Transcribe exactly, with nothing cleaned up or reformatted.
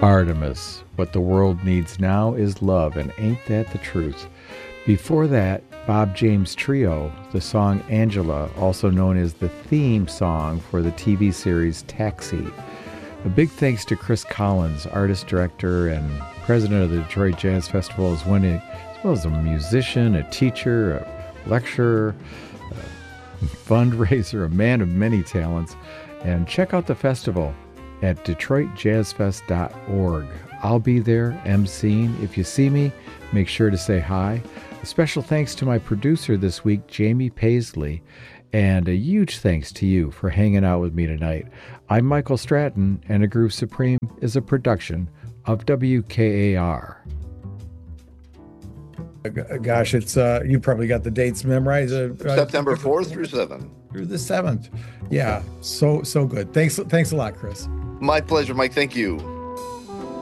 Artemis. What the world needs now is love, and ain't that the truth? Before that, Bob James Trio, the song Angela, also known as the theme song for the T V series Taxi. A big thanks to Chris Collins, artist, director, and president of the Detroit Jazz Festival, as, when he, as well as a musician, a teacher, a lecturer, a fundraiser, a man of many talents. And check out the festival at detroit jazz fest dot org. I'll be there emceeing. If you see me, make sure to say hi. A special thanks to my producer this week, Jamie Paisley, and a huge thanks to you for hanging out with me tonight. I'm Michael Stratton, and A Groove Supreme is a production of W K A R. Gosh, it's uh, you probably got the dates memorized. Uh, September fourth through seventh. Through the seventh. Yeah, so so good. Thanks, thanks a lot, Chris. My pleasure, Mike. Thank you.